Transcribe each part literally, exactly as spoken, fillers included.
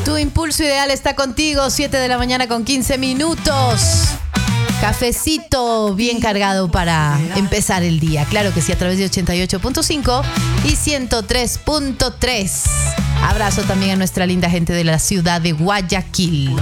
Tu impulso ideal está contigo, siete de la mañana con quince minutos. Cafecito bien cargado para empezar el día. Claro que sí, a través de ochenta y ocho punto cinco y ciento tres punto tres. Abrazo también a nuestra linda gente de la ciudad de Guayaquil.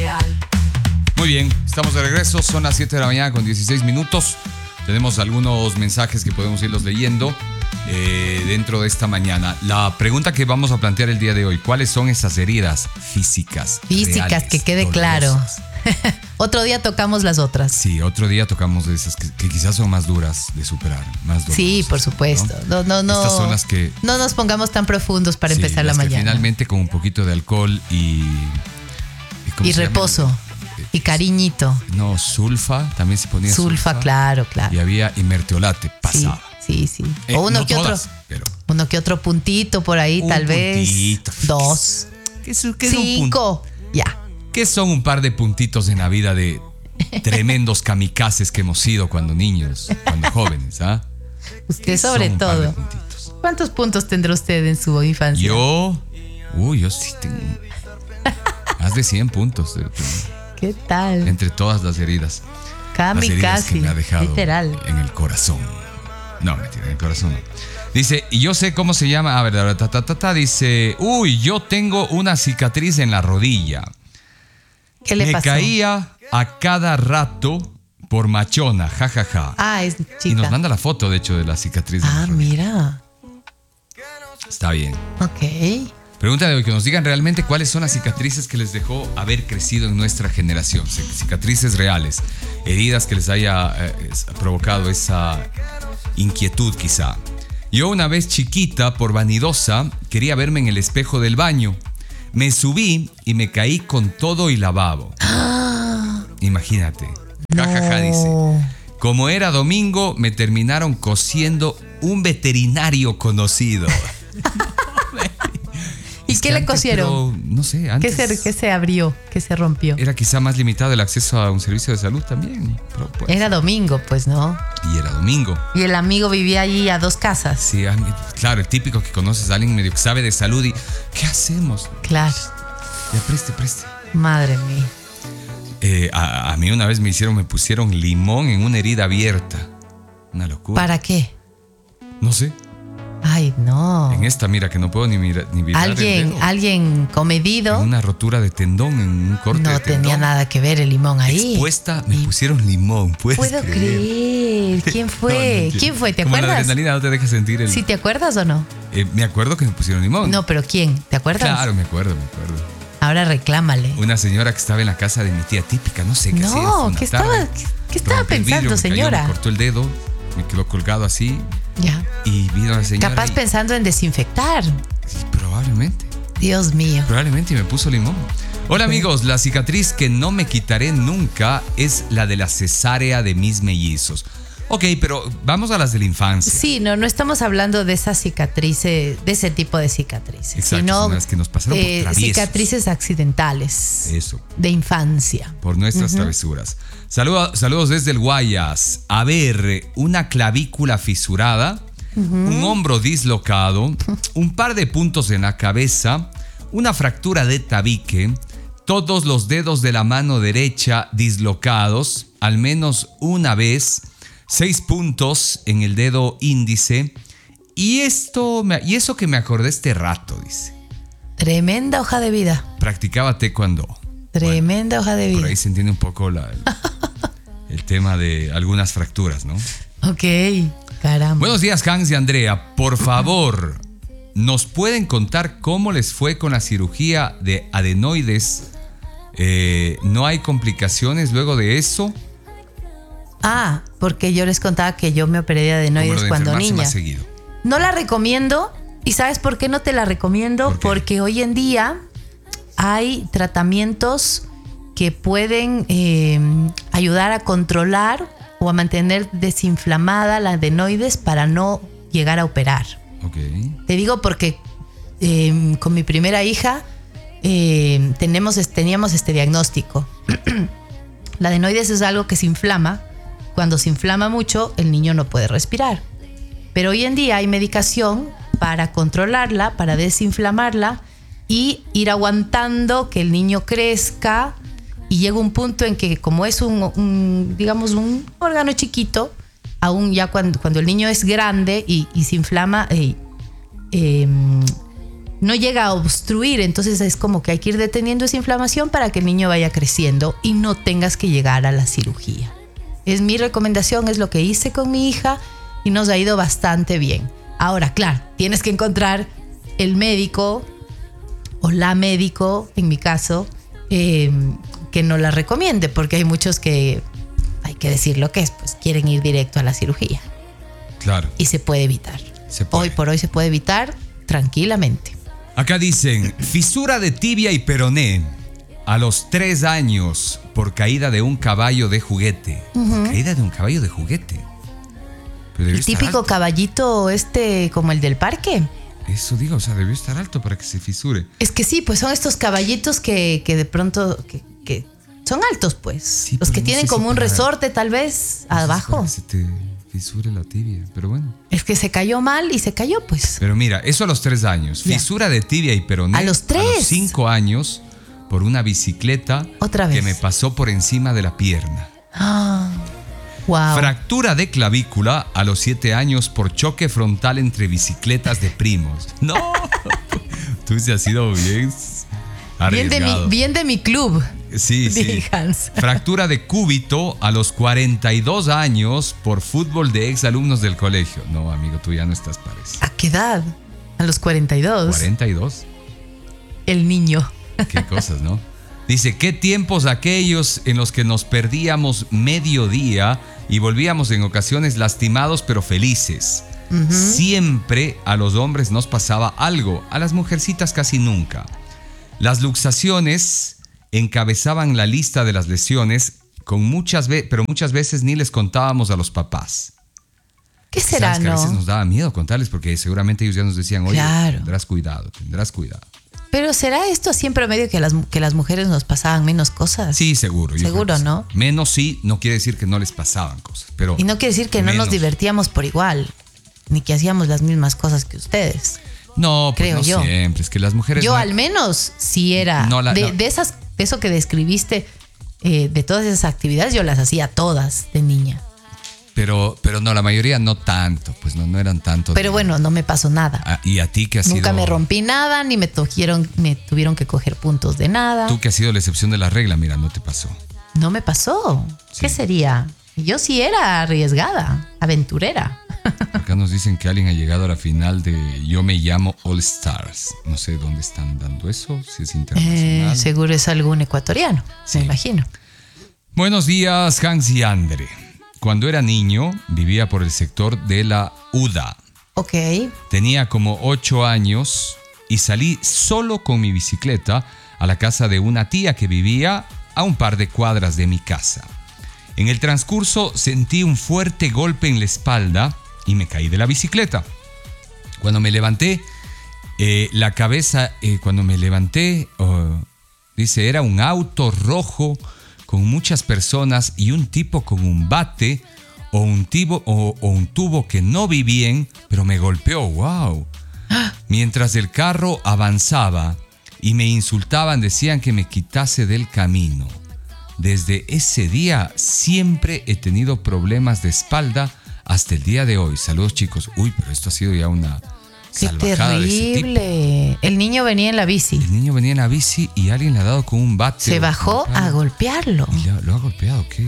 Muy bien, estamos de regreso. Son las siete de la mañana con dieciséis minutos. Tenemos algunos mensajes que podemos irlos leyendo eh, dentro de esta mañana. La pregunta que vamos a plantear el día de hoy: ¿cuáles son esas heridas físicas? Físicas, reales, que quede dolorosas? claro. Otro día tocamos las otras. Sí, otro día tocamos de esas que, que quizás son más duras de superar, más dolorosas. Sí, por supuesto. No, no, no. Estas son las que no nos pongamos tan profundos para sí, empezar las la que mañana. Finalmente con un poquito de alcohol y y, ¿cómo y se reposo llama? y cariñito. No, sulfa, también se ponía Sulfa, sulfa, claro, claro. y había imertiolate, pasaba. Sí, sí, sí. Eh, o uno no que todas, otro, pero uno que otro puntito por ahí, un tal puntito. vez. Dos. ¿Qué es, qué es un punto? Cinco. Ya. ¿Qué son un par de puntitos en la vida de tremendos kamikazes que hemos sido cuando niños, cuando jóvenes? ¿Ah? Usted sobre Son un par de todo. puntitos. ¿Cuántos puntos tendrá usted en su infancia? Yo, uy, yo sí tengo más de cien puntos de- de- ¿Qué tal? entre todas las heridas. Cami, Las heridas casi. que me ha dejado Literal. en el corazón. No, mentira, en el corazón no. Dice, y yo sé cómo se llama. A ver, ta, ta, ta, ta, ta, dice, uy, yo tengo una cicatriz en la rodilla. ¿Qué le Me pasó? caía a cada rato por machona, jajaja. Ja, ja. Ah, es Y chica. nos manda la foto, de hecho, de la cicatriz. de la Ah, rodilla. mira. Está bien. Ok. Pregunta de hoy, que nos digan realmente cuáles son las cicatrices que les dejó haber crecido en nuestra generación. Cicatrices reales, heridas que les haya eh, provocado esa inquietud quizá. Yo una vez chiquita, por vanidosa, quería verme en el espejo del baño. Me subí y me caí con todo y lavabo. Imagínate. Jajaja, dice. Como era domingo, me terminaron cosiendo un veterinario conocido. ¿Y Es qué que le antes, cosieron? pero, no sé, ¿Qué antes se, ¿Qué se abrió? ¿Qué se rompió? era quizá más limitado el acceso a un servicio de salud también. Pero, pues, Era domingo, pues, ¿no? y era domingo. Y el amigo vivía allí a dos casas. Sí, a mí- claro, el típico que conoces a alguien medio que sabe de salud y ¿qué hacemos? Claro. Ya preste, preste. Madre mía. Eh, a, a mí una vez me hicieron, me pusieron limón en una herida abierta. Una locura. ¿Para qué? No sé. Ay, no. En esta, mira, que no puedo ni mirar ni mirar el Alguien, dedo. alguien comedido. En una rotura de tendón, en un corte de No tendón. tenía nada que ver el limón ahí. Expuesta, me pusieron limón. ¿Puedes Puedo creer. ¿Quién No, fue? no entiendo. ¿Quién fue? ¿Te Como la acuerdas? adrenalina no te deja sentir el... ¿Sí te acuerdas o no? Eh, me acuerdo que me pusieron limón. No, pero ¿quién? ¿Te acuerdas? Claro, me acuerdo, me acuerdo. Ahora reclámale. Una señora que estaba en la casa de mi tía típica, no sé qué No, hacía. fue una ¿qué tarde. estaba- qué- qué estaba Rompí el pensando, vidrio, me cayó, señora? Me cortó el dedo, me quedó colgado así Ya. y vino la señora. Capaz y- pensando en desinfectar. Sí, probablemente, Dios mío. probablemente y me puso limón. Hola amigos, la cicatriz que no me quitaré nunca es la de la cesárea de mis mellizos. Ok, pero vamos a las de la infancia. Sí, no, no estamos hablando de esas cicatrices, de ese tipo de cicatrices, Exacto, sino son las que nos pasaron por eh, traviesos. cicatrices accidentales Eso. de infancia. Por nuestras travesuras. Saludo- saludos desde el Guayas. A ver, una clavícula fisurada, un hombro dislocado, un par de puntos en la cabeza, una fractura de tabique, todos los dedos de la mano derecha dislocados, al menos una vez, seis puntos en el dedo índice. Y esto, me- y eso que me acordé este rato, dice. Tremenda hoja de vida. Practicaba taekwondo. Tremenda hoja de Por vida. ahí se entiende un poco la- el, el tema de algunas fracturas, ¿no? Ok, caramba. Buenos días, Hans y Andrea. Por favor, ¿nos pueden contar cómo les fue con la cirugía de adenoides? Eh, ¿No hay complicaciones luego de eso? Ah, porque yo les contaba que yo me operé de Como lo adenoides de cuando enfermarse niña. más seguido. No la recomiendo. ¿Y sabes por qué no te la recomiendo? ¿Por qué? Porque hoy en día hay tratamientos que pueden eh, ayudar a controlar o a mantener desinflamada la adenoides para no llegar a operar. Ok. Te digo porque eh, con mi primera hija eh, tenemos, teníamos este diagnóstico. La adenoides es algo que se inflama. Cuando se inflama mucho, el niño no puede respirar. Pero hoy en día hay medicación para controlarla, para desinflamarla y ir aguantando que el niño crezca y llega un punto en que como es un, un digamos, un órgano chiquito, aún ya cuando, cuando el niño es grande y, y se inflama, eh, eh, no llega a obstruir, entonces es como que hay que ir deteniendo esa inflamación para que el niño vaya creciendo y no tengas que llegar a la cirugía. Es mi recomendación, es lo que hice con mi hija y nos ha ido bastante bien. Ahora, claro, tienes que encontrar el médico o la médico, en mi caso, eh, que no la recomiende, porque hay muchos que, hay que decir lo que es, pues quieren ir directo a la cirugía. Claro. Y se puede evitar. Se puede. Hoy por hoy se puede evitar tranquilamente. Acá dicen, fisura de tibia y peroné a los tres años por caída de un caballo de juguete. Uh-huh. Caída de un caballo de juguete. Pero el típico caballito este como el del parque. Eso digo, o sea, debió estar alto para que se fisure. Es que sí, pues son estos caballitos que, que de pronto que, que son altos, pues. Sí, los que no tienen como si un para, resorte tal vez no abajo. Para que se te fisure la tibia, pero bueno. Es que se cayó mal y se cayó, pues. Pero mira, eso a los tres años. Ya. Fisura de tibia y peroné. A los tres. A los cinco años por una bicicleta. Otra vez. Que me pasó por encima de la pierna. Ah. Wow. Fractura de clavícula a los siete años por choque frontal entre bicicletas de primos. No, tú se has sido bien arriesgado. Bien de mi, bien de mi club. Sí, sí. Hans. Fractura de cúbito a los cuarenta y dos años por fútbol de exalumnos del colegio. No, amigo, tú ya no estás para eso. ¿A qué edad? A los cuarenta y dos. cuarenta y dos. El niño. Qué cosas, ¿no? Dice, qué tiempos aquellos en los que nos perdíamos mediodía y volvíamos en ocasiones lastimados pero felices. Uh-huh. Siempre a los hombres nos pasaba algo, a las mujercitas casi nunca. Las luxaciones encabezaban la lista de las lesiones, con muchas ve- pero muchas veces ni les contábamos a los papás. ¿Qué será, ¿Sabes? Que no? a veces nos daba miedo contarles porque seguramente ellos ya nos decían, oye, claro. tendrás cuidado, tendrás cuidado. Pero ¿será esto siempre medio que las, que las mujeres nos pasaban menos cosas? Sí, seguro. Seguro, ¿no? Menos sí, no quiere decir que no les pasaban cosas. Pero y no quiere decir que menos. No nos divertíamos por igual, ni que hacíamos las mismas cosas que ustedes. No, pues creo no yo. siempre. Es que las mujeres... Yo no... al menos sí era... No, la, de, no. de, esas, de eso que describiste, eh, de todas esas actividades, yo las hacía todas de niña. Pero, pero no, la mayoría no tanto, pues no, no eran tanto. Pero de, bueno, no me pasó nada. Ah, ¿y a ti qué ha sido? Nunca me rompí nada, ni me, tuvieron, me tuvieron que coger puntos de nada. Tú que has sido la excepción de la regla, mira, no te pasó. No me pasó. Sí. ¿Qué sería? Yo sí era arriesgada, aventurera. Acá nos dicen que alguien ha llegado a la final de Yo me llamo All Stars. No sé dónde están dando eso, si es internacional. Eh, seguro es algún ecuatoriano, sí. Me imagino. Buenos días, Hans y Andre. Cuando era niño, vivía por el sector de la U D A. Ok. Tenía como ocho años y salí solo con mi bicicleta a la casa de una tía que vivía a un par de cuadras de mi casa. En el transcurso sentí un fuerte golpe en la espalda y me caí de la bicicleta. Cuando me levanté, eh, la cabeza, eh, cuando me levanté, uh, dice, era un auto rojo con muchas personas y un tipo con un bate o un, tibo, o, o un tubo que no vi bien, pero me golpeó, wow. Mientras el carro avanzaba y me insultaban, decían que me quitase del camino. Desde ese día siempre he tenido problemas de espalda hasta el día de hoy. Saludos, chicos. Uy, pero esto ha sido ya una ¡qué salvajada terrible! De ese tipo. El niño venía en la bici. El niño venía en la bici y alguien le ha dado con un bate. Se bajó a golpearlo. ¿Y lo, lo ha golpeado? ¿Qué?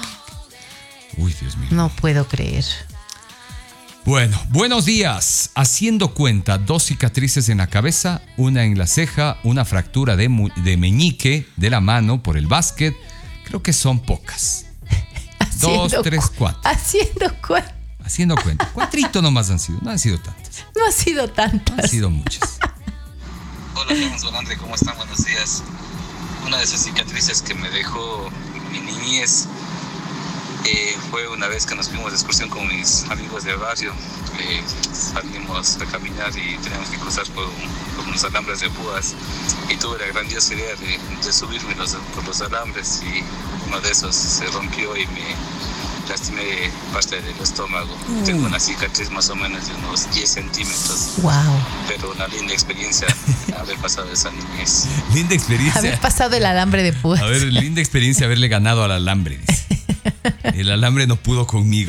Uy, Dios mío. No puedo creer. Bueno, buenos días. Haciendo cuenta, dos cicatrices en la cabeza, una en la ceja, una fractura de, mu- de meñique de la mano por el básquet. Creo que son pocas. Dos, tres, cuatro. Haciendo cuenta. Haciendo cuenta. Cuatrito nomás han sido. No han sido tantas. No han sido tantas. No han sido muchas. Hola, amigos de Andre, ¿cómo están? Buenos días. Una de esas cicatrices que me dejó mi niñez eh, fue una vez que nos fuimos de excursión con mis amigos del barrio. Eh, salimos a caminar y teníamos que cruzar por, un, por unos alambres de púas. Y tuve la grandiosa idea de, de subirme los, por los alambres y uno de esos se rompió y me, lastimé parte del estómago. Mm. Tengo una cicatriz más o menos de unos diez centímetros. Wow. Pero una linda experiencia haber pasado esa niñez. Linda experiencia. Haber pasado el alambre de púas. A ver, linda experiencia haberle ganado al alambre, dice. El alambre no pudo conmigo.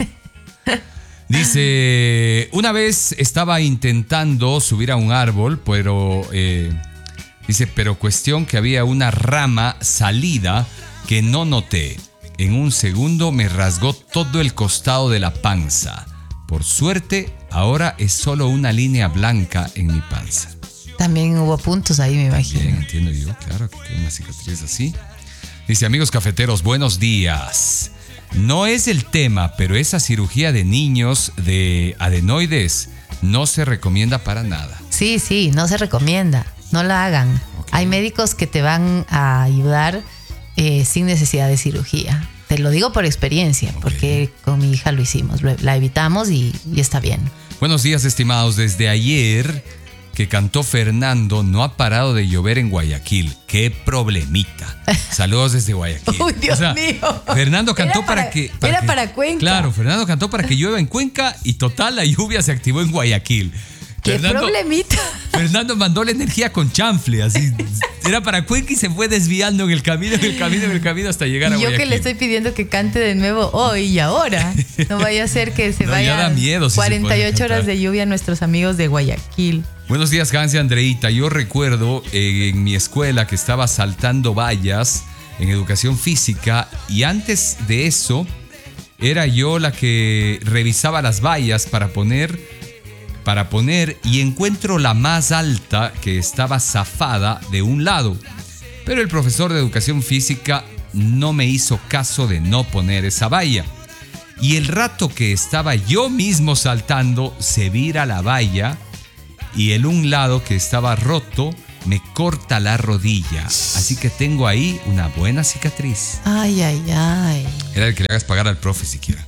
Dice, una vez estaba intentando subir a un árbol, pero eh, dice, pero cuestión que había una rama salida que no noté. En un segundo me rasgó todo el costado de la panza. Por suerte, ahora es solo una línea blanca en mi panza. También hubo puntos ahí, me imagino. Bien, entiendo yo, claro, que tiene una cicatriz así. Dice, amigos cafeteros, buenos días. No es el tema, pero esa cirugía de niños de adenoides no se recomienda para nada. Sí, sí, no se recomienda. No la hagan. Okay. Hay médicos que te van a ayudar eh, sin necesidad de cirugía. Te lo digo por experiencia, okay. Porque con mi hija lo hicimos. La evitamos y, y está bien. Buenos días, estimados. Desde ayer que cantó Fernando, no ha parado de llover en Guayaquil. ¡Qué problemita! Saludos desde Guayaquil. ¡Uy, Dios o sea, mío! Fernando cantó era para, para que... Para era que, para Cuenca. Claro, Fernando cantó para que llueva en Cuenca y total, la lluvia se activó en Guayaquil. ¡Qué Fernando, problemita! Fernando mandó la energía con chanfle, así. Era para Cuenca y se fue desviando en el camino, en el camino, en el camino hasta llegar a Yo Guayaquil. Yo que le estoy pidiendo que cante de nuevo hoy y ahora. No vaya a ser que se no, vayan ya da miedo si cuarenta y ocho horas de lluvia nuestros amigos de Guayaquil. Buenos días, Hans y Andreita. Yo recuerdo eh, en mi escuela que estaba saltando vallas en educación física y antes de eso era yo la que revisaba las vallas para poner, para poner y encuentro la más alta que estaba zafada de un lado. Pero el profesor de educación física no me hizo caso de no poner esa valla. Y el rato que estaba yo mismo saltando, se vira la valla y el un lado que estaba roto me corta la rodilla. Así que tengo ahí una buena cicatriz. Ay, ay, ay. Era el que le hagas pagar al profe siquiera.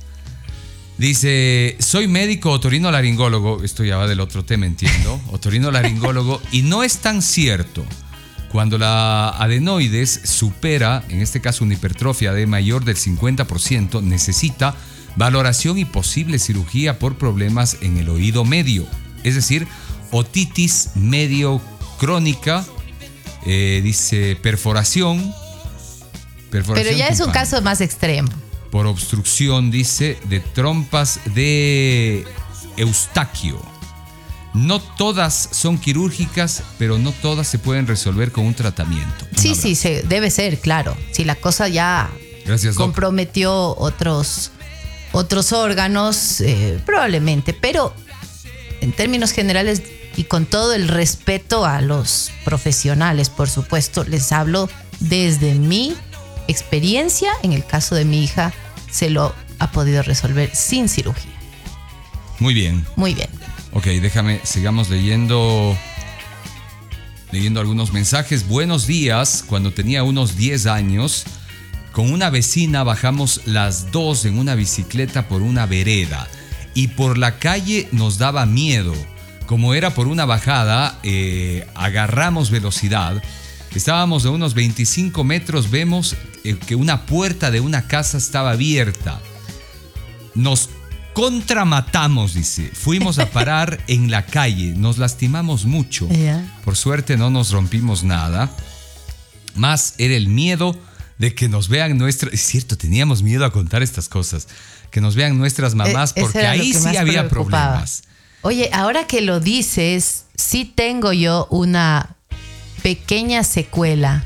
Dice, soy médico otorrinolaringólogo. Esto ya va del otro tema, entiendo. Otorrinolaringólogo. Y no es tan cierto. Cuando la adenoides supera, en este caso una hipertrofia de mayor del cincuenta por ciento, necesita valoración y posible cirugía por problemas en el oído medio. Es decir, otitis medio crónica, eh, dice perforación, perforación. Pero ya es un timpánica. caso más extremo. Por obstrucción, dice, de trompas de Eustaquio. No todas son quirúrgicas, pero no todas se pueden resolver con un tratamiento. Un sí, abrazo. sí, se, debe ser, claro. Si la cosa ya Gracias, comprometió otros, otros órganos, eh, probablemente. Pero en términos generales y con todo el respeto a los profesionales, por supuesto, les hablo desde mi experiencia. En el caso de mi hija, se lo ha podido resolver sin cirugía. Muy bien. Muy bien. Ok, déjame, sigamos leyendo, leyendo algunos mensajes. Buenos días, cuando tenía unos diez años, con una vecina bajamos las dos en una bicicleta por una vereda y por la calle nos daba miedo. Como era por una bajada, eh, agarramos velocidad. Estábamos a unos veinticinco metros, vemos eh, que una puerta de una casa estaba abierta. Nos contramatamos, dice. Fuimos a parar en la calle. Nos lastimamos mucho. Yeah. Por suerte no nos rompimos nada. Más era el miedo de que nos vean nuestras... Es cierto, teníamos miedo a contar estas cosas. Que nos vean nuestras mamás, eh, porque ahí sí había problemas. Oye, ahora que lo dices, sí tengo yo una pequeña secuela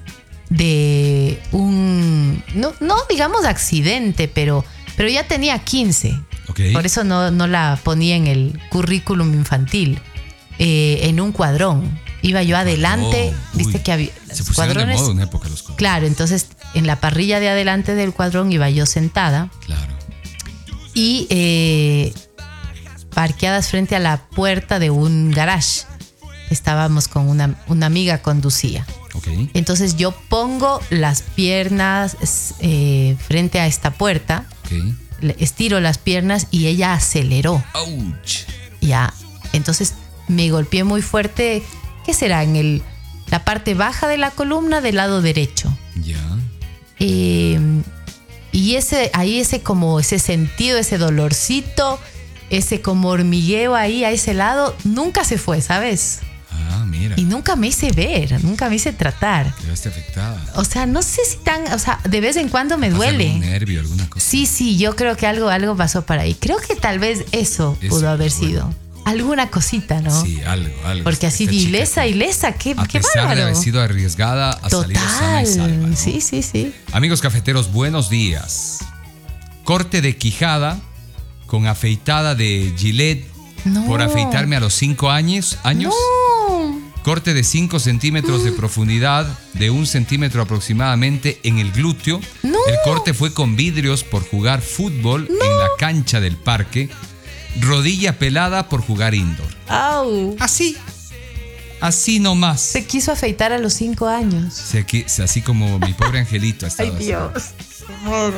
de un... No, no digamos accidente, pero, pero ya tenía quince. Okay. Por eso no, no la ponía en el currículum infantil. Eh, en un cuadrón. Iba yo adelante. Oh, Viste uy, que había... Se pusieron de moda en una época los cuadrones. Claro, entonces en la parrilla de adelante del cuadrón iba yo sentada. Claro. Y eh, parqueadas frente a la puerta de un garage. Estábamos con una, una amiga, conducía. Okay. Entonces yo pongo las piernas eh, frente a esta puerta. Okay. Estiro las piernas y ella aceleró. Ouch. Ya. Entonces me golpeé muy fuerte. ¿Qué será? En el, la parte baja de la columna del lado derecho. Ya. Eh, y y ese, ahí ese como ese sentido, ese dolorcito, ese como hormigueo ahí a ese lado, nunca se fue, ¿sabes? Ah, mira. Y nunca me hice ver, nunca me hice tratar. Quedaste afectada. O sea, no sé si tan, o sea, de vez en cuando me duele. ¿Algún nervio, alguna cosa? Sí, sí, yo creo que algo, algo pasó por ahí. Creo que tal vez eso, Eso, pudo haber bueno. sido. Alguna cosita, ¿no? Sí, algo, algo. Porque así Esta chica ilesa, que, ilesa, qué, a qué pesar de bárbaro. haber sido arriesgada, ha salido sana y salva, Total. ¿no? Sí, sí, sí. Amigos cafeteros, buenos días. Corte de quijada con afeitada de Gillette No. por afeitarme a los cinco años. años. No. Corte de cinco centímetros de profundidad, de un centímetro aproximadamente en el glúteo. No. El corte fue con vidrios por jugar fútbol en la cancha del parque. Rodilla pelada por jugar indoor. Au. Así. Así nomás. Se quiso afeitar a los cinco años. Se qui- así como mi pobre angelito ha Ay, estado así. Dios. Me muero.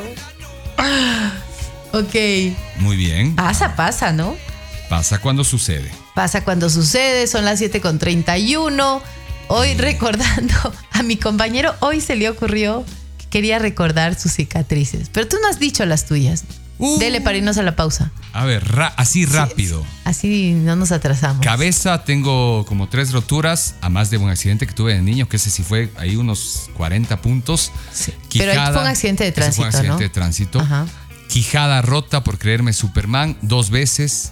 Ok. Muy bien. Pasa, pasa, ¿no? Pasa cuando sucede. Pasa cuando sucede, son las siete con treinta y uno. Hoy recordando a mi compañero, hoy se le ocurrió que quería recordar sus cicatrices. Pero tú no has dicho las tuyas. Uh. Dele para irnos a la pausa. A ver, ra- así rápido. Así no nos atrasamos. Cabeza, tengo como tres roturas, a más de un accidente que tuve de niño, que ese sí fue ahí unos cuarenta puntos. Sí. Pero ahí fue un accidente de ese fue tránsito, un accidente ¿no? de tránsito. Ajá. Quijada rota por creerme Superman dos veces.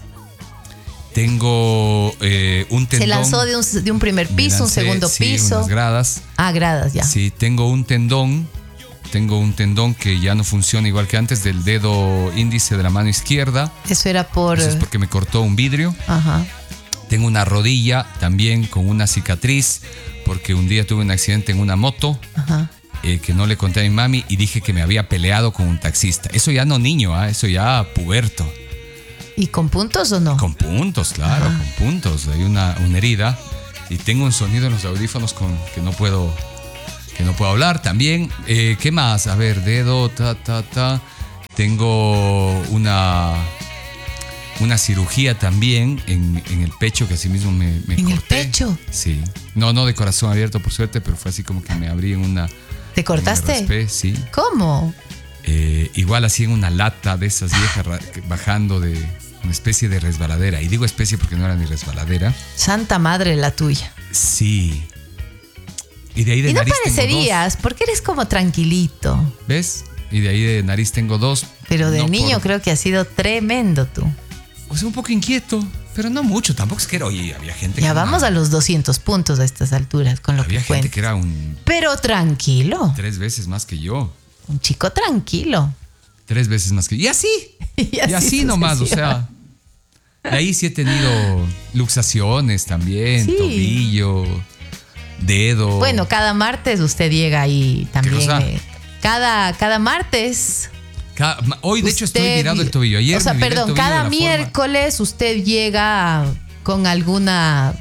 Tengo eh, un tendón. Se lanzó de un, de un primer Me piso, un lancé, segundo sí, piso. unas gradas. Ah, gradas, ya. Sí, tengo un tendón. Tengo un tendón que ya no funciona igual que antes del dedo índice de la mano izquierda. Eso era por... Eso es porque me cortó un vidrio. Ajá. Tengo una rodilla también con una cicatriz porque un día tuve un accidente en una moto Ajá. eh, que no le conté a mi mami y dije que me había peleado con un taxista. Eso ya no niño, ¿ah? Eso ya puberto. ¿Y con puntos o no? Con puntos, claro, Ajá. con puntos. Hay una, una herida y tengo un sonido en los audífonos con que no puedo, que no puedo hablar también. Eh, ¿Qué más? A ver, dedo, ta, ta, ta. Tengo una, una cirugía también en, en el pecho que así mismo me, me ¿En el corté. pecho? Sí. No, no de corazón abierto por suerte, pero fue así como que me abrí en una... ¿Te cortaste? Me raspé, sí. ¿Cómo? Eh, igual así en una lata de esas viejas ra- bajando de una especie de resbaladera. Y digo especie porque no era ni resbaladera. Santa madre la tuya. Sí. Y de ahí de Y no nariz tengo parecerías, porque eres como tranquilito. dos. ¿Ves? Y de ahí de nariz tengo dos. Pero de No niño por- creo que has sido tremendo tú. O sea, un poco inquieto, pero no mucho. Tampoco es que era, oye, había gente que Ya era vamos una- a los doscientos puntos a estas alturas con lo Había que gente cuentas. que era un Pero tranquilo, tres veces más que yo. un chico tranquilo. Tres veces más que yo. Y así. Y Y así, nomás, o sea. De ahí sí he tenido luxaciones también, Sí. tobillo, dedo. Bueno, cada martes usted llega ahí también. cosa? eh, cada, cada martes. Ca- ma- hoy, de hecho, estoy usted- mirando el tobillo. Ayer O sea, me miré el perdón, tobillo de cada la forma- miércoles usted llega con alguna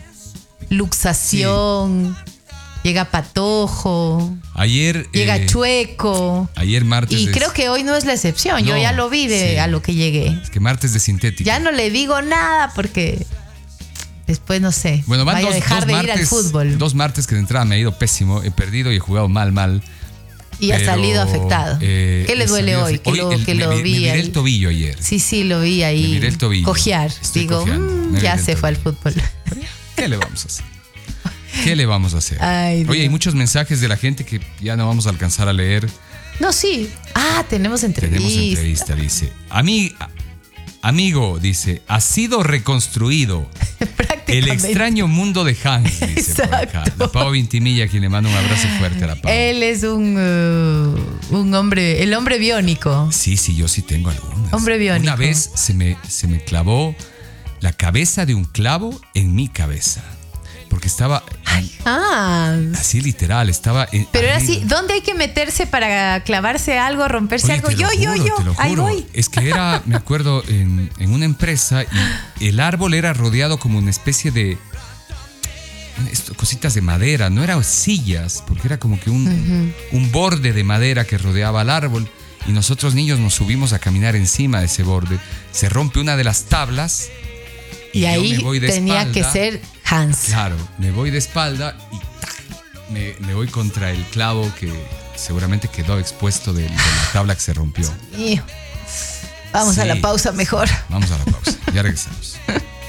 luxación, llega patojo, Ayer. llega eh, chueco. Ayer martes. Y de- creo que hoy no es la excepción. Yo No, ya lo vi de sí. a lo que llegué. Es que martes de sintética. Ya no le digo nada porque después no sé. Bueno, van vaya dos, a dejar dos de martes. ir al fútbol. Dos martes que de entrada me ha ido pésimo. He perdido y he jugado mal, mal. y ha pero, salido afectado. eh, ¿Qué le he duele salido hoy? afe- Que lo, el- que me, lo vi- vi me miré ahí. el tobillo ayer. Sí, sí, lo vi ahí. Me miré el tobillo. Cojear. Estoy Digo, cojeando. mm, Me miré ya el se fue al tobillo. fútbol. ¿Qué le vamos a hacer? ¿Qué le vamos a hacer? Ay, Oye, hay Dios. muchos mensajes de la gente que ya no vamos a alcanzar a leer. No, sí. Ah, tenemos entrevista. Tenemos entrevista, dice. Ami- amigo, dice, ha sido reconstruido el Prácticamente. extraño mundo de Hans, dice por acá. Exacto. La Pau Vintimilla, a quien le mando un abrazo fuerte a la Pau. Él es un, uh, un hombre, el hombre biónico. Sí, sí, yo sí tengo algunas. Hombre biónico. Una vez se me, se me clavó la cabeza de un clavo en mi cabeza. Porque estaba Ah, así literal, estaba en, pero era arriba. así. ¿Dónde hay que meterse para clavarse algo, romperse Oye, algo? te lo Yo, yo, juro, yo. te lo Ahí juro. voy. Es que era, me acuerdo, en, en una empresa y el árbol era rodeado como una especie de esto, cositas de madera, no eran sillas, porque era como que un, un borde de madera que rodeaba al árbol y nosotros niños nos subimos a caminar encima de ese borde. Se rompe una de las tablas Y yo ahí me voy de tenía espalda. que ser Hans. Claro, me voy de espalda y ¡tac! me, me voy contra el clavo que seguramente quedó expuesto de, de la tabla que se rompió. Y vamos Sí. a la pausa mejor. Vamos a la pausa, ya regresamos.